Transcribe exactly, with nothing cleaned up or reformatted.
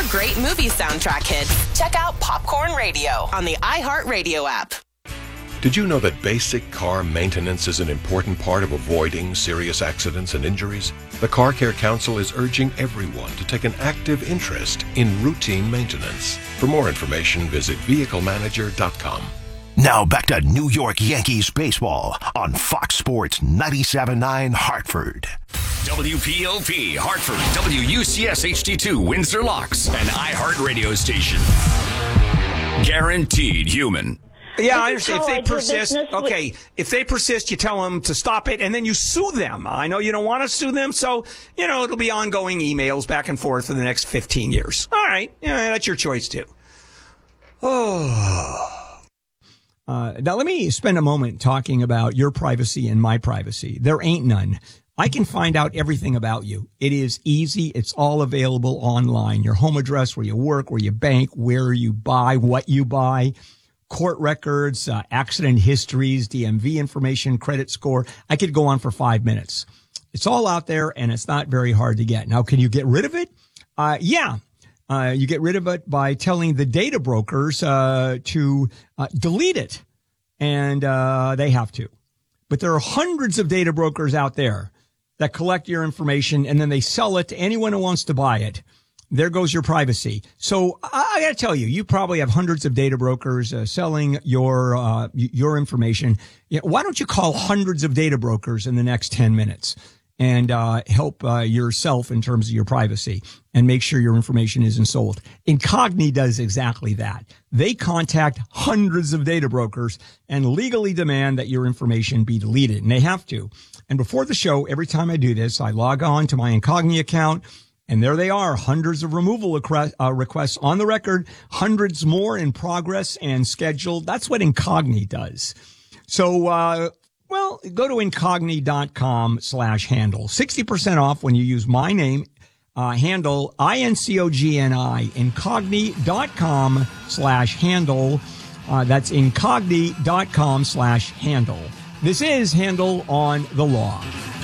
great movie soundtrack hits, check out Popcorn Radio on the iHeartRadio app. Did you know that basic car maintenance is an important part of avoiding serious accidents and injuries? The Car Care Council is urging everyone to take an active interest in routine maintenance. For more information, visit vehicle manager dot com. Now back to New York Yankees baseball on Fox Sports ninety-seven point nine Hartford. W P O P Hartford, W U C S H D two Windsor Locks, an iHeart radio station. Guaranteed human. Yeah, I understand. If they persist, okay, if they persist, you tell them to stop it, and then you sue them. I know you don't want to sue them, so, you know, it'll be ongoing emails back and forth for the next fifteen years. All right, yeah, that's your choice, too. Oh. Uh, now, let me spend a moment talking about your privacy and my privacy. There ain't none. I can find out everything about you. It is easy. It's all available online. Your home address, where you work, where you bank, where you buy, what you buy. Court records, uh, accident histories, D M V information, credit score. I could go on for five minutes. It's all out there, and it's not very hard to get. Now, can you get rid of it? Uh, yeah. Uh, you get rid of it by telling the data brokers uh, to uh, delete it, and uh, they have to. But there are hundreds of data brokers out there that collect your information, and then they sell it to anyone who wants to buy it. There goes your privacy. So I, I got to tell you, you probably have hundreds of data brokers uh, selling your uh, your information. You know, why don't you call hundreds of data brokers in the next ten minutes and uh, help uh, yourself in terms of your privacy and make sure your information isn't sold? Incogni does exactly that. They contact hundreds of data brokers and legally demand that your information be deleted, and they have to. And before the show, every time I do this, I log on to my Incogni account. And there they are, hundreds of removal uh, requests on the record, hundreds more in progress and scheduled. That's what Incogni does. So, uh, well, go to incogni.com slash handle. sixty percent off when you use my name, uh, handle, I N C O G N I, incogni.com slash handle. Uh, that's incogni.com slash handle. This is Handle on the Law.